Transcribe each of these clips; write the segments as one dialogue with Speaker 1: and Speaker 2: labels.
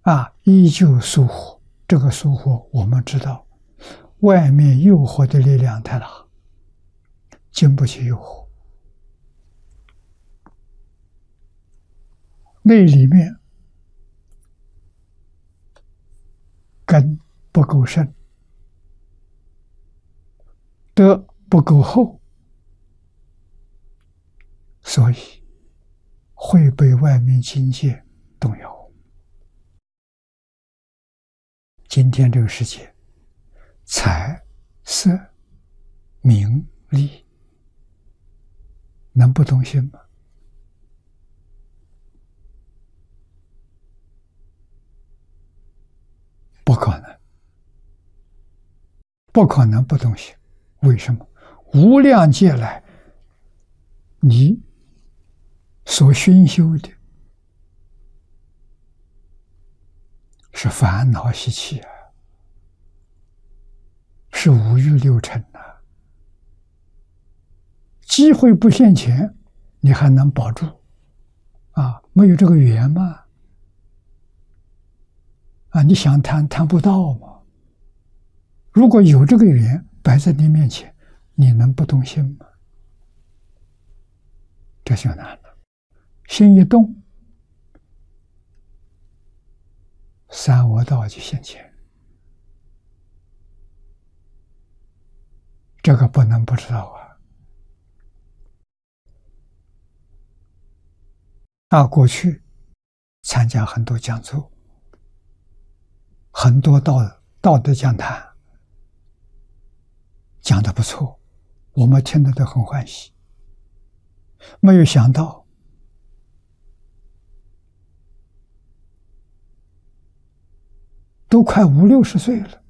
Speaker 1: 依旧疏忽。这个疏忽，我们知道，外面诱惑的力量太大，经不起诱惑。内里面根不够深，德不够厚，所以会被外面境界动摇。今天这个世界，财、色、名、利，能不动心吗？不可能，不可能不动心。为什么？无量劫来，你所熏修的是烦恼习气啊，是五欲六尘啊。机会不现前，你还能保住没有这个缘吗？你想谈谈不到吗？如果有这个缘摆在你面前，你能不动心吗？这就难了。心一动，三恶道就现前，这个不能不知道过去参加很多讲座，很多道德讲坛，讲得不错，我们听得都很欢喜。没有想到，都快50、60岁了，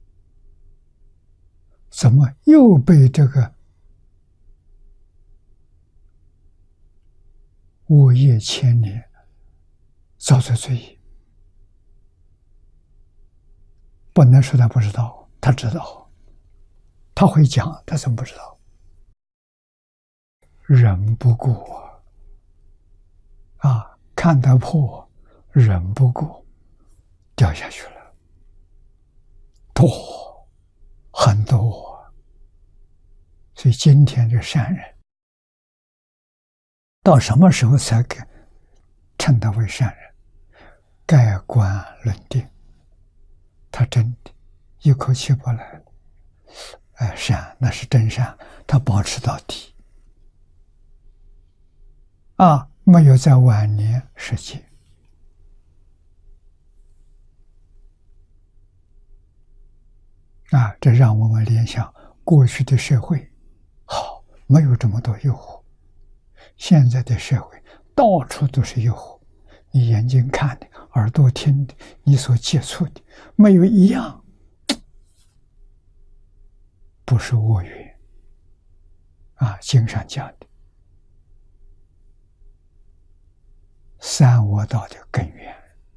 Speaker 1: 怎么又被这个恶业牵连，造作罪业？不能说他不知道，他知道，他会讲，他怎么不知道？忍不过看得破，忍不过，掉下去了，多，很多。所以今天这善人，到什么时候才称他为善人？盖棺论定，他真的一口气不来了。善，那是真善，他保持到底。没有在晚年失戒。这让我们联想过去的社会，好，没有这么多诱惑。现在的社会到处都是诱惑，你眼睛看的，耳朵听的，你所接触的，没有一样不是恶缘经上讲的三恶道的根源。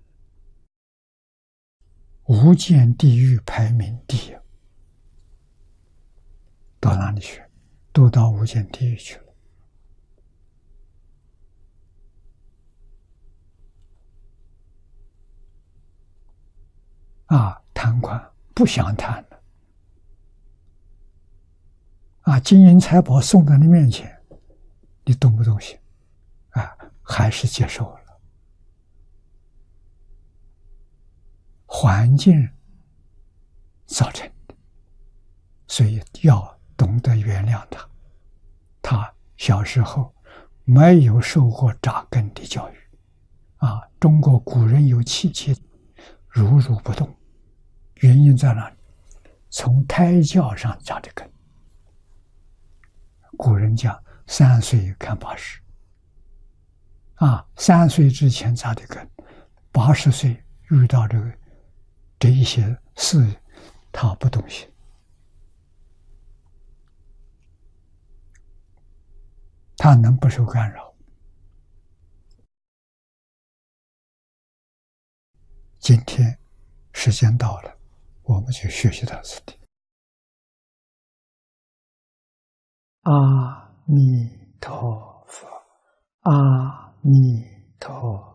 Speaker 1: 无间地狱排名第一，到哪里去？都到无间地狱去了。贪官不想贪了，金银财宝送到你面前，你动不动心？还是接受了。环境造成的，所以要懂得原谅他。他小时候没有受过扎根的教育中国古人有气节，如如不动，原因在哪里？从胎教上扎的根。古人讲3岁看80，3岁之前扎的根，80岁遇到这一些事，他不动心。他能不受干扰？今天时间到了，我们就学习到此地。阿弥陀佛，阿弥陀佛。